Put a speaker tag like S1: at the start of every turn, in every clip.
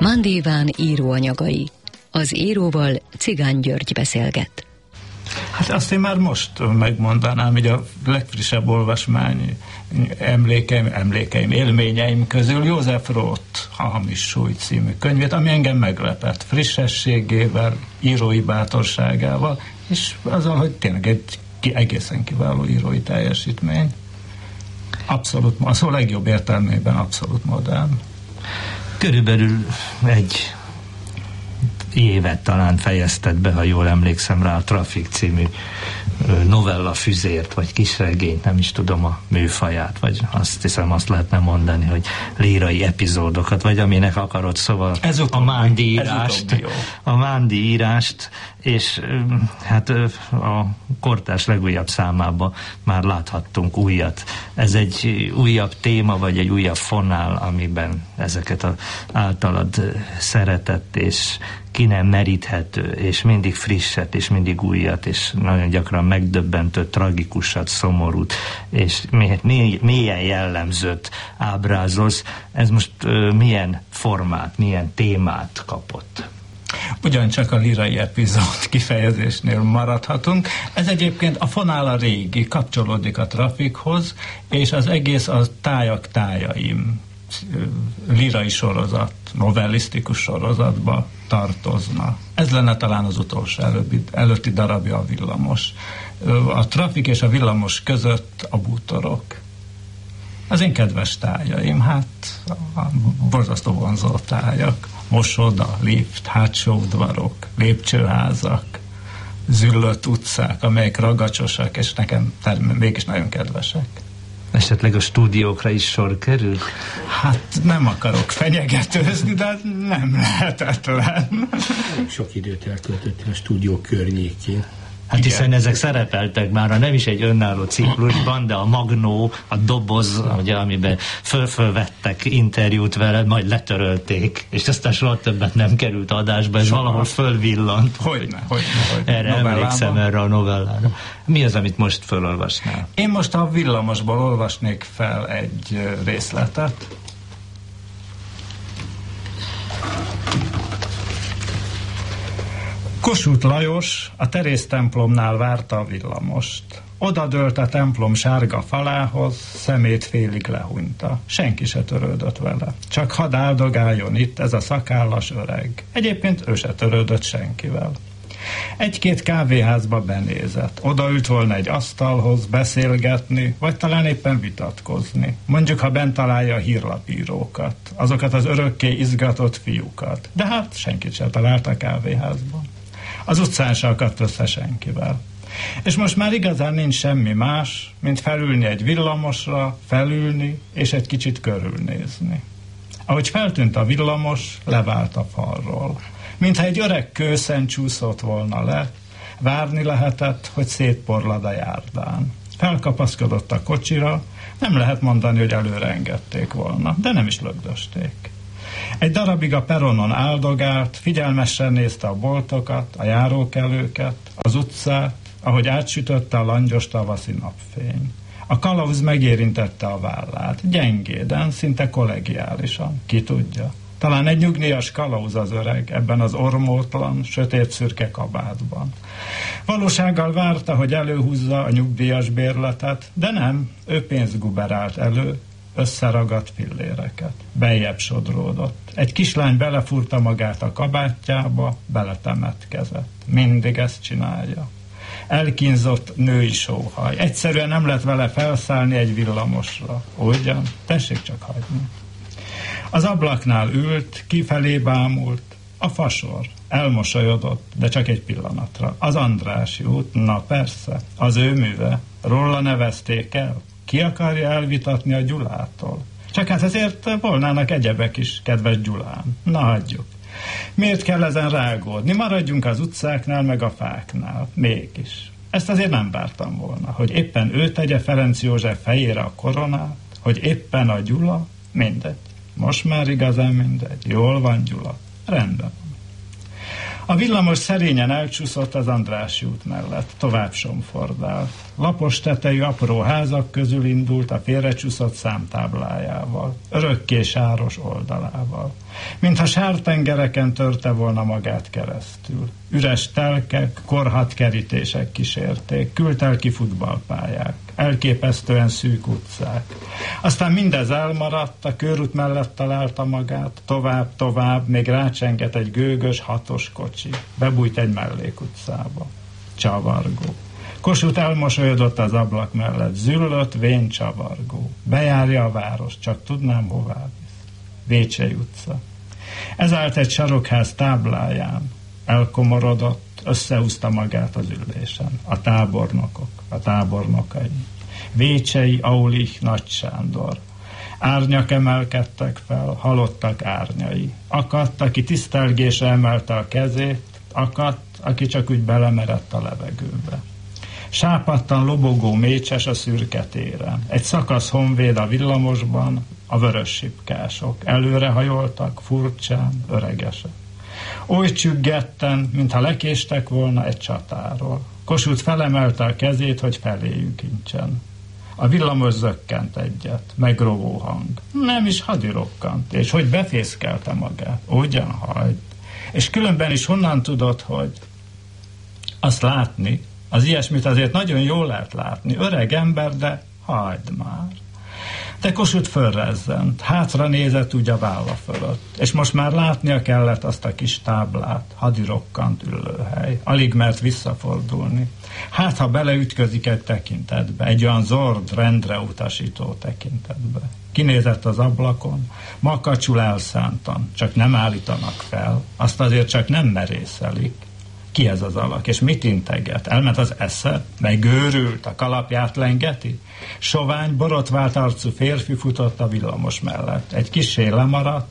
S1: Mándi Iván íróanyagai. Az íróval Cigány György beszélget.
S2: Hát azt én már most megmondanám, hogy a legfrissebb olvasmány emlékeim, élményeim közül József Roth A hamis súly című könyvét, ami engem meglepett frissességével, írói bátorságával, és azzal, hogy tényleg egy egészen kiváló írói teljesítmény. Abszolút, a szó legjobb értelmében abszolút modern.
S3: Körülbelül egy évet talán fejezted be, ha jól emlékszem rá, a Trafik című novella füzért, vagy kisregényt, nem is tudom a műfaját, vagy azt hiszem azt lehetne mondani, hogy lírai epizódokat, vagy aminek akarod, szóval a Mándi írást, és hát a kortárs legújabb számában már láthattunk újat. Ez egy újabb téma, vagy egy újabb fonál, amiben ezeket az általad szeretett és ki nem meríthető, és mindig frisset, és mindig újat, és nagyon gyakran megdöbbentő, tragikusat, szomorút, és milyen jellemzőt ábrázolsz. Ez most milyen formát, milyen témát kapott?
S2: Ugyancsak a lírai epizód kifejezésnél maradhatunk. Ez egyébként a fonál a régi, kapcsolódik a Trafikhoz, és az egész a Tájak tájaim lírai sorozat, novellisztikus sorozatba tartozna. Ez lenne talán az utolsó előtti darabja a Villamos. A Trafik és a Villamos között a bútorok. Az én kedves tájaim, hát a borzasztó vonzó tájak. Mosoda, lift, hátsó udvarok, lépcsőházak, züllött utcák, amelyek ragacsosak, és nekem mégis nagyon kedvesek.
S3: Esetleg a stúdiókra is sor kerül?
S2: Hát nem akarok fenyegetőzni, de nem lehetetlen.
S4: Sok időt eltöltöttél a stúdió környékén.
S3: Hát hiszen ezek szerepeltek már, nem is egy önálló ciklusban, de a Magnó, a Doboz, ugye, amiben fölvettek interjút veled, majd letörölték, és aztán soha többet nem került adásba, ez valahol fölvillant.
S2: Hogyne.
S3: Erre emlékszem, erre a novellára. Mi az, amit most fölolvasnál?
S2: Én most a Villamosból olvasnék fel egy részletet. Kossuth Lajos a Terész templomnál várta a villamost. Odadőlt a templom sárga falához, szemét félig lehúnyta. Senki se törődött vele. Csak hadd áldogáljon itt ez a szakállas öreg. Egyébként ő se törődött senkivel. Egy-két kávéházba benézett. Odaült volna egy asztalhoz beszélgetni, vagy talán éppen vitatkozni. Mondjuk, ha bent találja a hírlapírókat, azokat az örökké izgatott fiúkat. De hát senkit se talált a kávéházban. Az utcán se akadt össze senkivel. És most már igazán nincs semmi más, mint felülni egy villamosra, felülni, és egy kicsit körülnézni. Ahogy feltűnt a villamos, levált a falról. Mintha egy öreg kőszen csúszott volna le, várni lehetett, hogy szétporlad a járdán. Felkapaszkodott a kocsira, nem lehet mondani, hogy előre engedték volna, de nem is lögdösték. Egy darabig a peronon áldogált, figyelmesen nézte a boltokat, a járókelőket, az utcát, ahogy átsütötte a langyos tavaszi napfény. A kalauz megérintette a vállát, gyengéden, szinte kollegiálisan, ki tudja. Talán egy nyugdíjas kalauz az öreg ebben az ormótlan, sötét-szürke kabátban. Valósággal várta, hogy előhúzza a nyugdíjas bérletet, de nem, ő pénzt guberált elő, összeragadt filléreket. Beljebb sodródott. Egy kislány belefúrta magát a kabátjába, beletemetkezett. Mindig ezt csinálja. Elkínzott női sóhaj. Egyszerűen nem lehet vele felszállni egy villamosra. Ugyan? Tessék csak hagyni. Az ablaknál ült, kifelé bámult. A fasor. Elmosolyodott, de csak egy pillanatra. Az Andrássy út, na persze. Az ő műve. Róla nevezték el. Ki akarja elvitatni a Gyulától? Csak hát ezért volnának egyebek is, kedves Gyulán. Na hagyjuk. Miért kell ezen rágódni? Maradjunk az utcáknál, meg a fáknál. Mégis. Ezt azért nem vártam volna, hogy éppen ő tegye Ferenc József fejére a koronát, hogy éppen a Gyula, mindegy. Most már igazán mindegy. Jól van, Gyula. Rendben. A villamos szerényen elcsúszott az Andrássy út mellett, tovább somfordált. Lapos tetejű apró házak közül indult a félrecsúszott számtáblájával, örökké sáros oldalával. Mintha sártengereken törte volna magát keresztül. Üres telkek, korhadt kerítések kísérték, kültelki futballpályák, elképesztően szűk utcák. Aztán mindez elmaradt, a körút mellett találta magát, tovább, még rácsengett egy gőgös, hatos kocsi. Bebújt egy mellékutcába. Csavargó. Kossuth elmosolyodott az ablak mellett, züllött, vén csavargó. Bejárja a város, csak tudnám hová visz. Vécsey utca. Ez állt egy sarokház tábláján. Elkomorodott, összehúzta magát az ülésen. A tábornokok, a tábornokai. Vécsey, Aulich, Nagy Sándor. Árnyak emelkedtek fel, halottak árnyai. Akadt, aki tisztelgésre emelte a kezét, akadt, aki csak úgy belemerett a levegőbe. Sápadtan lobogó mécses a szürke téren. Egy szakasz honvéd a villamosban, a vörös sipkások. Előrehajoltak, furcsán, öregesen. Oly csüggetten, mintha lekéstek volna egy csatáról. Kossuth felemelte a kezét, hogy feléjük incsen. A villamos zökkent egyet, megrovó hang. Nem is hadirokkant, és hogy befészkelte magát. Ugyan hagyd. És különben is honnan tudod, hogy azt látni, az ilyesmit azért nagyon jól lehet látni. Öreg ember, de hagyd már. De Kossuth fölrezzent, hátra nézett úgy a válla fölött, és most már látnia kellett azt a kis táblát, hadirokkant ülőhely, alig mert visszafordulni. Hát, ha beleütközik egy tekintetbe, egy olyan zord, rendre utasító tekintetbe. Kinézett az ablakon, makacsul elszántan, csak nem állítanak fel, azt azért csak nem merészelik. Ki ez az alak, és mit integet? Elment az esze? Megőrült, a kalapját lengeti? Sovány, borotvált arcú férfi futott a villamos mellett. Egy kissé lemaradt,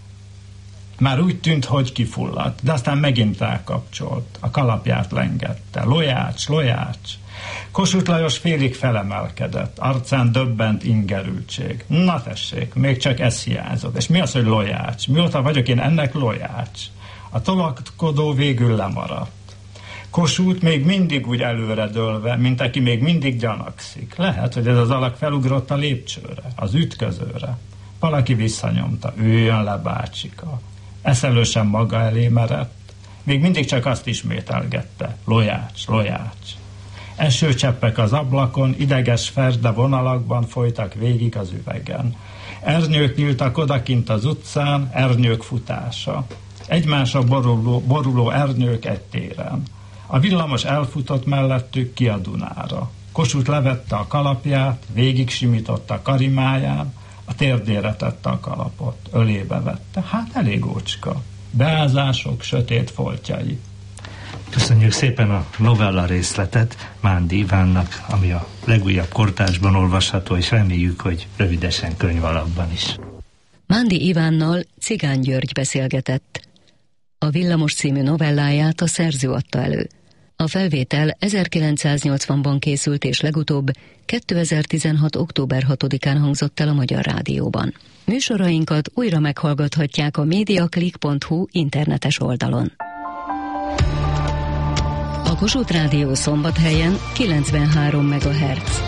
S2: már úgy tűnt, hogy kifulladt, de aztán megint rákapcsolt. A kalapját lengette. Lojács, lojács! Kossuth Lajos félig felemelkedett, arcán döbbent ingerültség. Na tessék, még csak ez hiányzott. És mi az, hogy lojács? Mióta vagyok én ennek lojács? A tolakodó végül lemaradt. Kossuth még mindig úgy előredőlve, mint aki még mindig gyanakszik. Lehet, hogy ez az alak felugrott a lépcsőre, az ütközőre. Valaki visszanyomta, üljön le, bácsika. Eszelősen maga elé merett, még mindig csak azt ismételgette. Lojács, lojács. Esőcseppek az ablakon, ideges ferde vonalakban folytak végig az üvegen. Ernyők nyíltak odakint az utcán, ernyők futása. Egymásra boruló ernyők egy téren. A villamos elfutott mellettük ki a Dunára. Kossuth levette a kalapját, végig simította karimáján, a térdére tette a kalapot, ölébe vette. Hát elég ócska. Beázások, sötét foltjai.
S3: Köszönjük szépen a novella részletet Mándi Ivánnak, ami a legújabb kortársban olvasható, és reméljük, hogy rövidesen könyvalapban is.
S1: Mándi Ivánnal Cigány György beszélgetett. A Villamos című novelláját a szerző adta elő. A felvétel 1980-ban készült, és legutóbb 2016. október 6-án hangzott el a Magyar Rádióban. Műsorainkat újra meghallgathatják a mediaclick.hu internetes oldalon. A Kossuth Rádió Szombathelyen 93 MHz.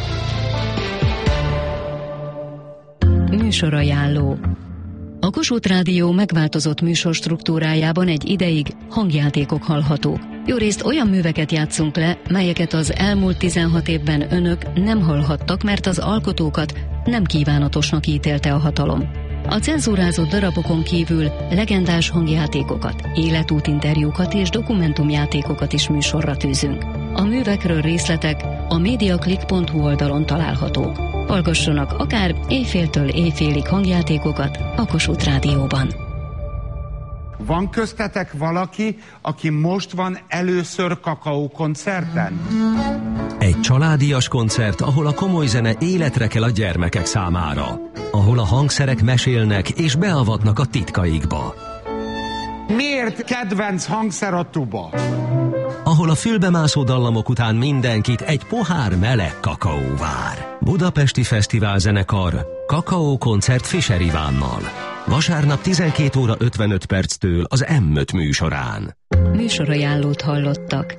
S1: Műsorajánló. A Kossuth Rádió megváltozott műsorstruktúrájában egy ideig hangjátékok hallhatók. Jórészt olyan műveket játszunk le, melyeket az elmúlt 16 évben önök nem hallhattak, mert az alkotókat nem kívánatosnak ítélte a hatalom. A cenzúrázott darabokon kívül legendás hangjátékokat, életútinterjúkat és dokumentumjátékokat is műsorra tűzünk. A művekről részletek a mediaclick.hu oldalon találhatók. Hallgassanak akár éjféltől éjfélig hangjátékokat a Kossuth Rádióban.
S5: Van köztetek valaki, aki most van először Kakaó koncerten?
S6: Egy családias koncert, ahol a komoly zene életre kell a gyermekek számára. Ahol a hangszerek mesélnek és beavatnak a titkaikba.
S5: Miért kedvenc hangszer a tuba?
S6: Ahol a fülbemászó dallamok után mindenkit egy pohár meleg kakaó vár. Budapesti Fesztiválzenekar Kakaó koncert Fischer Ivánnal. Vasárnap 12 óra 55 perctől az M5 műsorán.
S1: Műsorajánlót hallottak.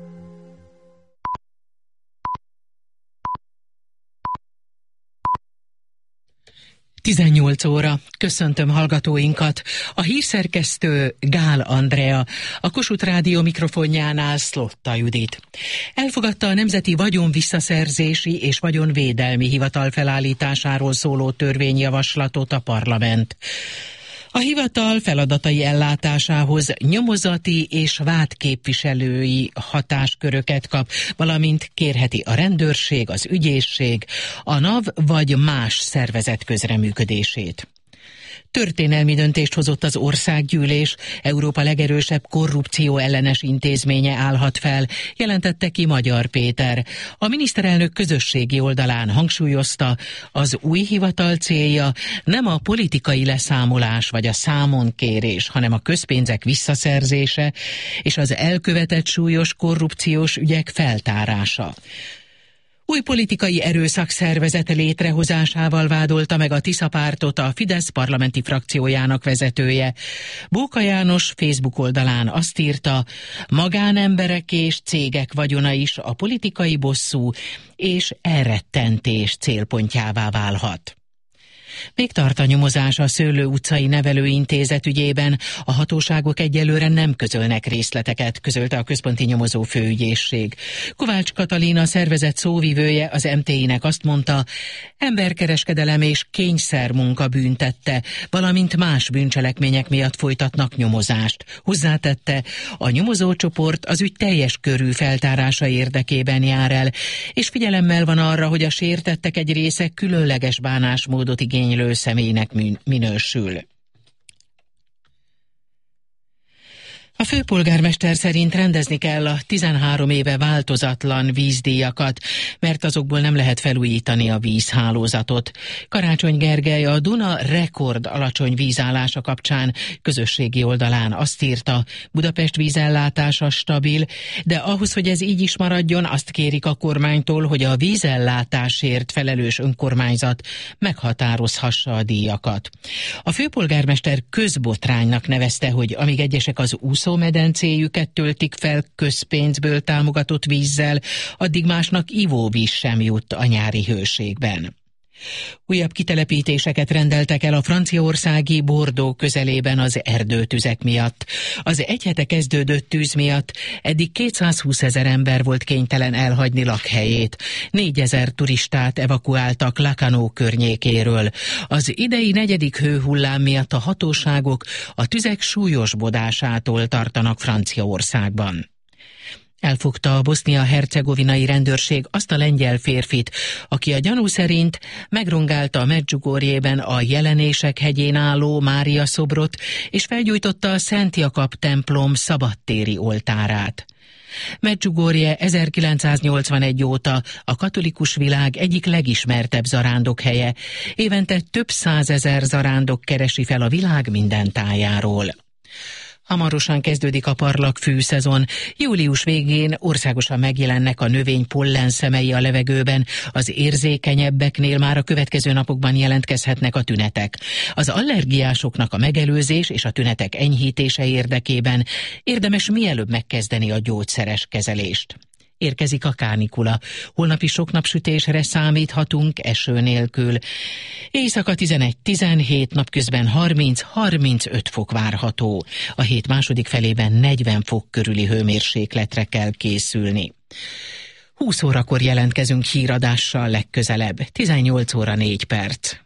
S7: Tizennyolc óra. Köszöntöm hallgatóinkat. A hírszerkesztő Gál Andrea, a Kossuth Rádió mikrofonjánál Szlotta Judit. Elfogadta a Nemzeti Vagyonvisszaszerzési és Vagyonvédelmi Hivatal felállításáról szóló törvényjavaslatot a parlament. A hivatal feladatai ellátásához nyomozati és vádképviselői hatásköröket kap, valamint kérheti a rendőrség, az ügyészség, a NAV vagy más szervezet közreműködését. Történelmi döntést hozott az Országgyűlés, Európa legerősebb korrupció ellenes intézménye állhat fel, jelentette ki Magyar Péter. A miniszterelnök közösségi oldalán hangsúlyozta, az új hivatal célja nem a politikai leszámolás vagy a számonkérés, hanem a közpénzek visszaszerzése és az elkövetett súlyos korrupciós ügyek feltárása. Új politikai erőszakszervezet létrehozásával vádolta meg a Tisza pártot a Fidesz parlamenti frakciójának vezetője. Bóka János Facebook oldalán azt írta, magánemberek és cégek vagyona is a politikai bosszú és elrettentés célpontjává válhat. Még tart a nyomozás a Szőlő utcai nevelőintézet ügyében. A hatóságok egyelőre nem közölnek részleteket, közölte a Központi Nyomozó Főügyészség. Kovács Katalin, a szervezet szóvivője az MTI-nek azt mondta, emberkereskedelem és kényszermunka büntette, valamint más bűncselekmények miatt folytatnak nyomozást. Hozzátette, a nyomozócsoport az ügy teljes körű feltárása érdekében jár el, és figyelemmel van arra, hogy a sértettek egy része különleges bánásmódot igénylő személynek minősül. A főpolgármester szerint rendezni kell a 13 éve változatlan vízdíjakat, mert azokból nem lehet felújítani a vízhálózatot. Karácsony Gergely a Duna rekord alacsony vízállása kapcsán közösségi oldalán azt írta, Budapest vízellátása stabil, de ahhoz, hogy ez így is maradjon, azt kérik a kormánytól, hogy a vízellátásért felelős önkormányzat meghatározhassa a díjakat. A főpolgármester közbotránynak nevezte, hogy amíg egyesek az úszómedencéjüket töltik fel közpénzből támogatott vízzel, addig másnak ivóvíz sem jut a nyári hőségben. Újabb kitelepítéseket rendeltek el a franciaországi Bordeaux közelében az erdőtüzek miatt. Az egy hete kezdődött tűz miatt eddig 220 000 ember volt kénytelen elhagyni lakhelyét. 4 000 turistát evakuáltak Lacanau környékéről. Az idei 4. hőhullám miatt a hatóságok a tüzek súlyosbodásától tartanak Franciaországban. Elfogta a bosznia-hercegovinai rendőrség azt a lengyel férfit, aki a gyanú szerint megrongálta a Medjugorjében a Jelenések hegyén álló Mária szobrot, és felgyújtotta a Szent Jakab templom szabadtéri oltárát. Medjugorje 1981 óta a katolikus világ egyik legismertebb zarándokhelye. Évente több 100 000 zarándok keresi fel a világ minden tájáról. Hamarosan kezdődik a parlagfű szezon. Július végén országosan megjelennek a növény pollenszemei a levegőben, az érzékenyebbeknél már a következő napokban jelentkezhetnek a tünetek. Az allergiásoknak a megelőzés és a tünetek enyhítése érdekében érdemes mielőbb megkezdeni a gyógyszeres kezelést. Érkezik a kánikula. Holnap is sok napsütésre számíthatunk eső nélkül. Éjszaka 11-17, napközben 30-35 fok várható. A hét második felében 40 fok körüli hőmérsékletre kell készülni. 20 órakor jelentkezünk híradással legközelebb. 18 óra 4 perc.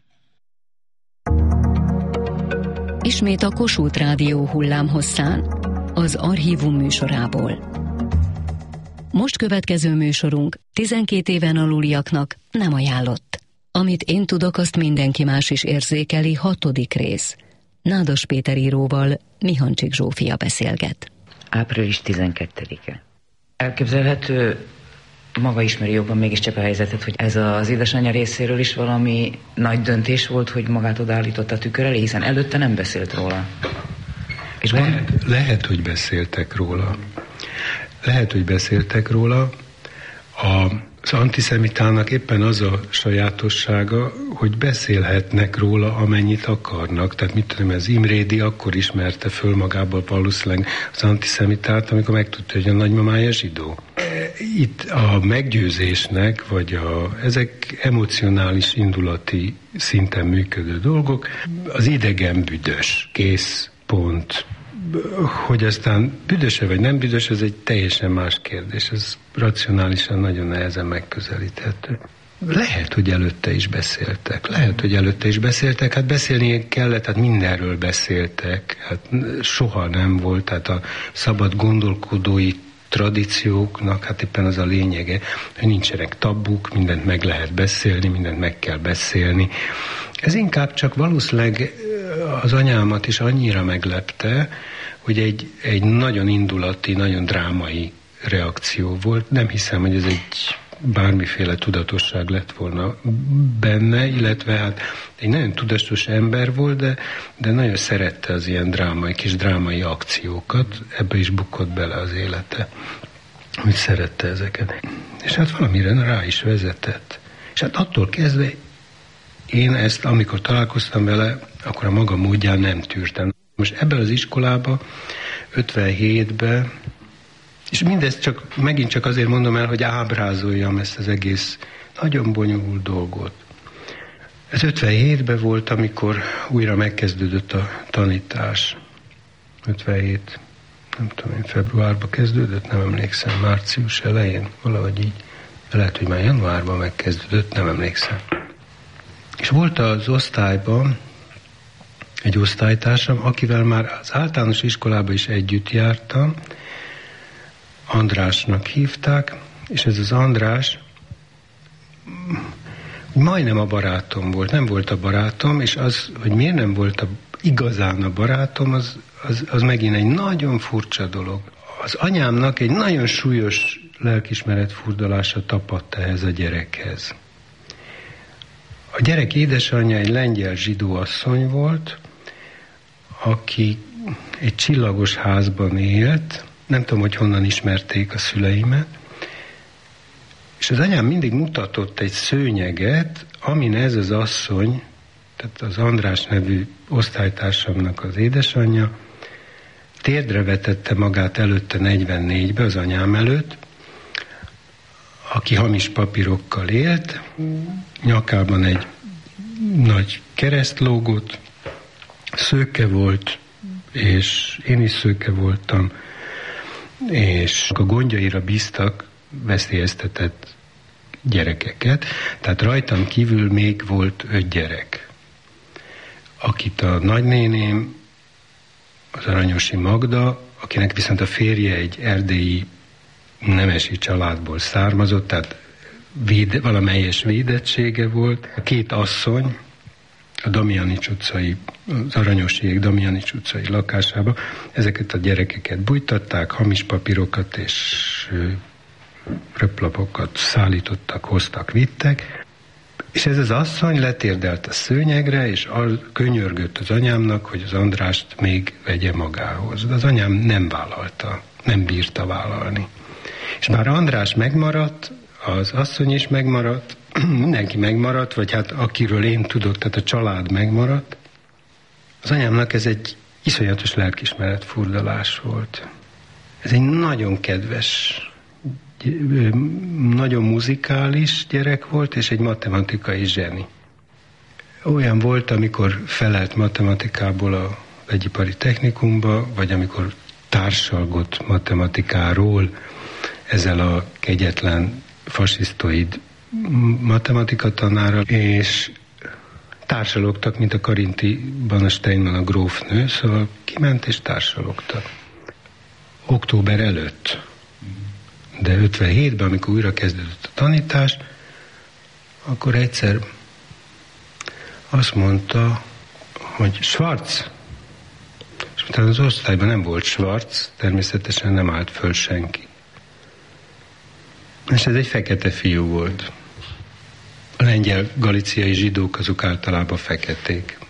S1: Ismét a Kossuth Rádió hullámhosszán, az Archívum műsorából. Most következő műsorunk 12 éven aluliaknak nem ajánlott. Amit én tudok, azt mindenki más is érzékeli, 6. rész. Nádas Péter íróval Mihancsik Zsófia beszélget.
S8: Április 12-e. Elképzelhető, maga ismeri jobban mégiscsak a helyzetet, hogy ez az édesanyja részéről is valami nagy döntés volt, hogy magát odaállította a tükör elé, hiszen előtte nem beszélt róla. És
S9: lehet, hogy beszéltek róla. Lehet, hogy beszéltek róla. A Az antiszemitának éppen az a sajátossága, hogy beszélhetnek róla, amennyit akarnak. Tehát mit tudom, az Imrédi akkor ismerte föl magából valószínűleg az antiszemitát, amikor megtudta, hogy a nagymamája zsidó. Itt a meggyőzésnek, vagy ezek emocionális, indulati szinten működő dolgok, az idegen büdös, kész, pont. Hogy aztán büdöse vagy nem büdös, ez egy teljesen más kérdés. Ez racionálisan nagyon nehezen megközelíthető. Lehet, hogy előtte is beszéltek. Hát beszélni kellett, hát mindenről beszéltek. Hát soha nem volt, tehát a szabad gondolkodói tradícióknak hát éppen az a lényege, hogy nincsenek tabuk, mindent meg lehet beszélni, mindent meg kell beszélni. Ez inkább csak valószínűleg az anyámat is annyira meglepte, hogy egy nagyon indulati, nagyon drámai reakció volt. Nem hiszem, hogy ez egy bármiféle tudatosság lett volna benne, illetve hát egy nagyon tudatos ember volt, de nagyon szerette az ilyen kis drámai akciókat, ebbe is bukott bele az élete, hogy szerette ezeket. És hát valamire rá is vezetett. És hát attól kezdve én ezt, amikor találkoztam vele, akkor a maga módján nem tűrtem. Most ebben az iskolában, 57-ben, és mindezt megint csak azért mondom el, hogy ábrázoljam ezt az egész nagyon bonyolult dolgot. Ez 57-ben volt, amikor újra megkezdődött a tanítás. 57, nem tudom én, februárban kezdődött, nem emlékszem, március elején, valahogy így. Lehet, hogy már januárban megkezdődött, nem emlékszem. És volt az osztályban egy osztálytársam, akivel már az általános iskolában is együtt jártam, Andrásnak hívták, és ez az András majdnem a barátom volt, nem volt a barátom, és az, hogy miért nem volt igazán a barátom, az megint egy nagyon furcsa dolog. Az anyámnak egy nagyon súlyos lelkismeretfurdalása tapadt ehhez a gyerekhez. A gyerek édesanyja egy lengyel zsidó asszony volt, aki egy csillagos házban élt, nem tudom, hogy honnan ismerték a szüleimet, és az anyám mindig mutatott egy szőnyeget, amin ez az asszony, tehát az András nevű osztálytársamnak az édesanyja, térdre vetette magát előtte 44-be, az anyám előtt, aki hamis papírokkal élt, nyakában egy nagy kereszt lógott, szőke volt, és én is szőke voltam, és a gondjaira bíztak veszélyeztetett gyerekeket, tehát rajtam kívül még volt 5 gyerek, akit a nagynéném, az Aranyosi Magda, akinek viszont a férje egy erdélyi nemesi családból származott, tehát valamelyes védettsége volt. A 2 asszony a Damjanics utcai, az Aranyosiék Damjanics utcai lakásába ezeket a gyerekeket bújtatták, hamis papírokat és röplapokat szállítottak, hoztak, vittek, és ez az asszony letérdelt a szőnyegre, és könyörgött az anyámnak, hogy az Andrást még vegye magához. De az anyám nem vállalta, nem bírta vállalni. És bár András megmaradt, az asszony is megmaradt, mindenki megmaradt, vagy hát akiről én tudok, tehát a család megmaradt, az anyámnak ez egy iszonyatos lelkismeretfurdalás volt. Ez egy nagyon kedves, nagyon muzikális gyerek volt, és egy matematikai zseni. Olyan volt, amikor felelt matematikából a vegyipari technikumba, vagy amikor társalgott matematikáról ezzel a kegyetlen fasisztoid matematikatanárral, és társalogtak, mint a Karintiban a Steinman a grófnő, szóval kiment és társalogtak. Október előtt, de 57-ben, amikor újra kezdődött a tanítás, akkor egyszer azt mondta, hogy Schwarz, és utána az osztályban nem volt Schwarz, természetesen nem állt föl senki. És ez egy fekete fiú volt. A lengyel galiciai zsidók azok általában feketék.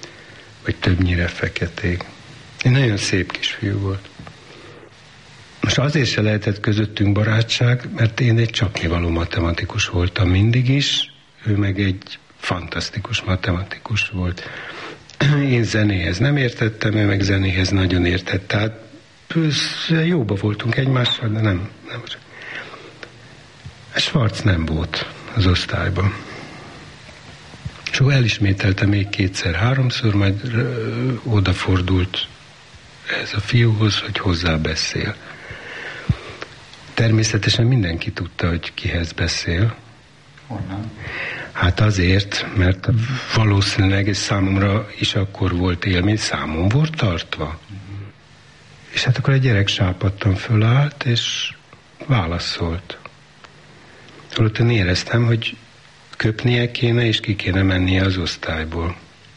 S9: Vagy többnyire feketék. Egy nagyon szép kis fiú volt. Most azért se lehetett közöttünk barátság, mert én egy csapnivaló matematikus voltam mindig is, ő meg egy fantasztikus matematikus volt. Én zenéhez nem értettem, ő meg zenéhez nagyon értett. Tehát jóba voltunk egymással, de nem. Schwarz nem volt az osztályban. És akkor elismételte még 2-3-szor, majd odafordult ez a fiúhoz, hogy hozzá beszél. Természetesen mindenki tudta, hogy kihez beszél.
S8: Honnan?
S9: Hát azért, mert valószínűleg ez számomra is akkor volt élmény, számon volt tartva. És hát akkor egy gyerek sápadtan fölállt, és válaszolt. Holott én éreztem, hogy köpnie kéne, és ki kéne mennie az osztályból.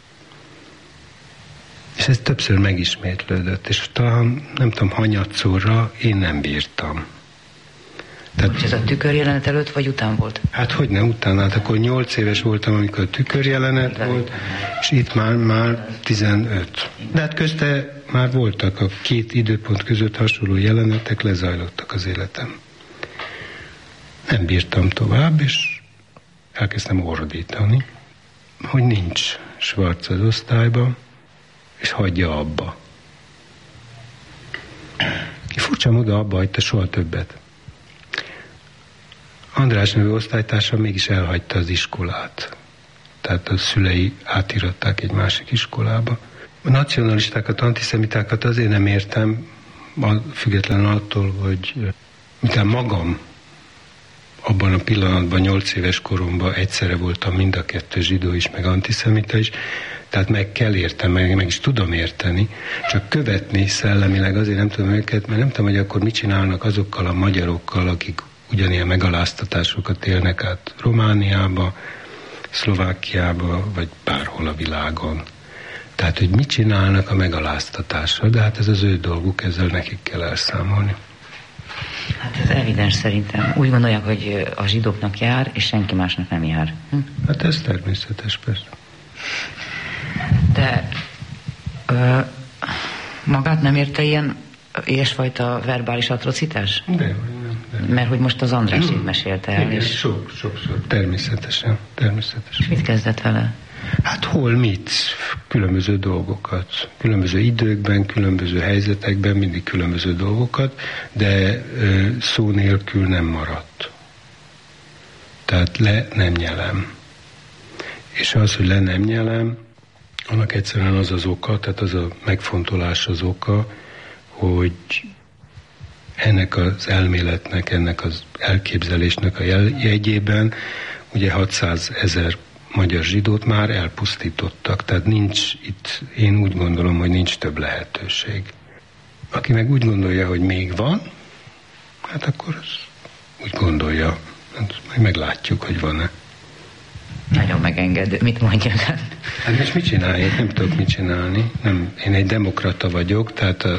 S9: És ez többször megismétlődött, és talán nem tudom, hanyatszorra én nem bírtam.
S8: Tehát, ez a tükörjelenet előtt, vagy után volt?
S9: Hát hogyne után, hát akkor 8 éves voltam, amikor a tükörjelenet volt, és itt már 15. De hát közte már voltak a két időpont között hasonló jelenetek, lezajlottak az életem. Nem bírtam tovább, és elkezdtem ordítani, hogy nincs Schwarz az osztályban, és hagyja abba. Furcsa oda abba hagyta soha többet. András nevű osztálytársam mégis elhagyta az iskolát. Tehát a szülei átíratták egy másik iskolába. A nacionalistákat, antiszemitákat azért nem értem, függetlenül attól, hogy miután magam abban a pillanatban, 8 éves koromban egyszerre voltam mind a kettő, zsidó is, meg antiszemita is, tehát meg kell értem, meg is tudom érteni, csak követni szellemileg azért nem tudom őket, mert nem tudom, hogy akkor mit csinálnak azokkal a magyarokkal, akik ugyanilyen megaláztatásokat élnek át Romániába, Szlovákiába, vagy bárhol a világon. Tehát, hogy mit csinálnak a megaláztatással, de hát ez az ő dolguk, ezzel nekik kell elszámolni.
S8: Hát ez evidens szerintem. Úgy gondolják, hogy a zsidóknak jár, és senki másnak nem jár.
S9: Hát ez természetes, persze.
S8: De magát nem érte ilyen ilyesfajta verbális atrocitás?
S9: De.
S8: Mert hogy most az Andrásét mesélte el.
S9: Igen,
S8: és...
S9: sokszor. Természetesen.
S8: És mit kezdett vele?
S9: Hát hol mit? Különböző dolgokat. Különböző időkben, különböző helyzetekben, mindig különböző dolgokat, de szó nélkül nem maradt. Tehát le nem nyelem. És az, hogy le nem nyelem, annak egyszerűen az az oka, tehát az a megfontolás az oka, hogy ennek az elméletnek, ennek az elképzelésnek a jegyében ugye 600 000 magyar zsidót már elpusztítottak, tehát nincs itt, én úgy gondolom, hogy nincs több lehetőség. Aki meg úgy gondolja, hogy még van, hát akkor az úgy gondolja, hát meglátjuk, hogy van-e.
S8: Nagyon megengedő. Mit mondjak?
S9: Hát most mit csinálják? Nem tudok mit csinálni. Nem, én egy demokrata vagyok, tehát az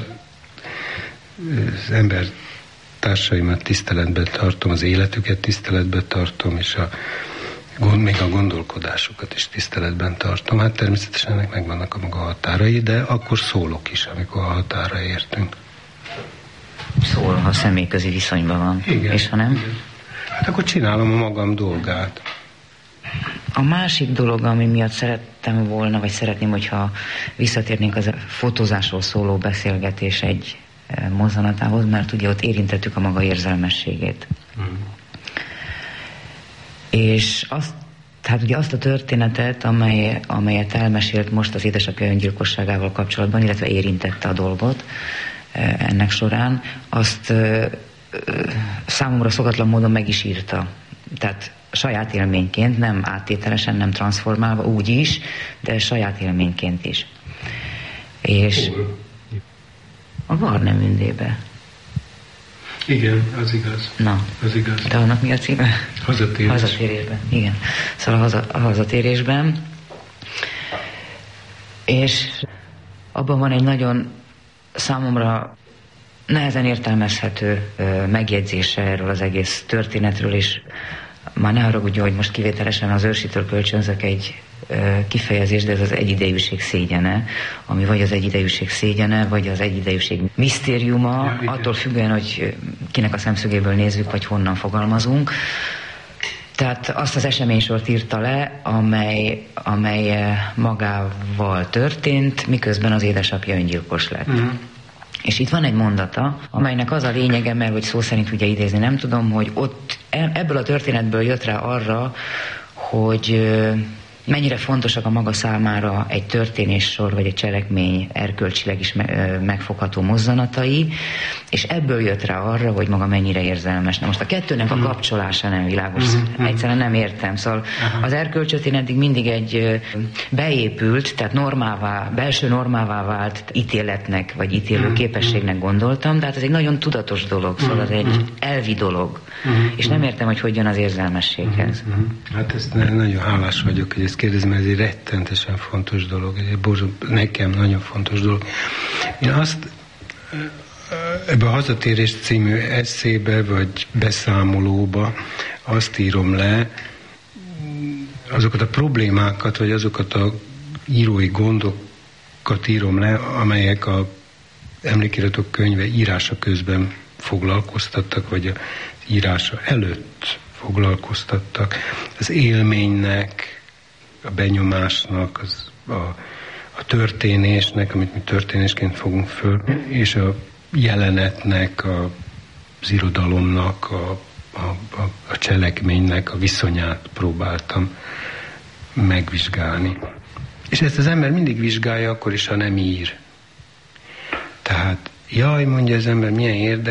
S9: ember társaimat tiszteletben tartom, az életüket tiszteletben tartom, és még a gondolkodásukat is tiszteletben tartom. Hát természetesen ennek megvannak a maga határai, de akkor szólok is, amikor a határa értünk.
S8: Szól, ha személyközi viszonyban van.
S9: Igen.
S8: És ha nem?
S9: Igen. Hát akkor csinálom a magam dolgát.
S8: A másik dolog, ami miatt szerettem volna, vagy szeretném, hogyha visszatérnénk az a fotózásról szóló beszélgetés egy mozzanatához, mert ugye ott érintettük a maga érzelmességét. És tehát ugye azt a történetet, amelyet elmesélt most az édesapja öngyilkosságával kapcsolatban, illetve érintette a dolgot ennek során, azt számomra szokatlan módon meg is írta. Tehát saját élményként, nem áttételesen, nem transformálva, úgy is, de saját élményként is. És a Varnemündébe.
S9: Igen, az igaz.
S8: Na,
S9: az igaz.
S8: De annak mi a címe?
S9: Hazatérés.
S8: Hazatérésben, igen. Szóval a hazatérésben. És abban van egy nagyon számomra nehezen értelmezhető megjegyzése erről az egész történetről, és már ne haragudjon, hogy most kivételesen az őrsitől kölcsönzök egy kifejezés, de ez az egyidejűség szégyene, ami vagy az egyidejűség szégyene, vagy az egyidejűség misztériuma, attól függően, hogy kinek a szemszögéből nézzük, vagy honnan fogalmazunk. Tehát azt az eseménysort írta le, amely magával történt, miközben az édesapja öngyilkos lett. És itt van egy mondata, amelynek az a lényege, mert hogy szó szerint ugye idézni nem tudom, hogy ott ebből a történetből jött rá arra, hogy mennyire fontosak a maga számára egy történéssor, vagy egy cselekmény erkölcsileg is megfogható mozzanatai, és ebből jött rá arra, hogy maga mennyire érzelmes. Na most a kettőnek a kapcsolása nem világos. Egyszerűen nem értem. Szóval az erkölcsöt én eddig mindig egy beépült, tehát belső normává vált ítéletnek, vagy ítélő képességnek gondoltam, de hát ez egy nagyon tudatos dolog, szóval ez egy elvi dolog. És nem értem, hogy jön az érzelmességhez.
S9: Hát ezt nagyon hálás vagyok, hogy ezt kérdezem, ez egy rettentesen fontos dolog, nekem nagyon fontos dolog. Én azt ebbe a Hazatérés című esszébe, vagy beszámolóba azt írom le, azokat a problémákat, vagy azokat a írói gondokat írom le, amelyek a Emlékiratok könyve írása közben foglalkoztattak, vagy a írása előtt foglalkoztattak. Az élménynek, a benyomásnak, a történésnek, amit mi történésként fogunk föl, és a jelenetnek, az irodalomnak, a cselekménynek a viszonyát próbáltam megvizsgálni. És ezt az ember mindig vizsgálja, akkor is, ha nem ír. Tehát, jaj, mondja az ember, milyen érdekes,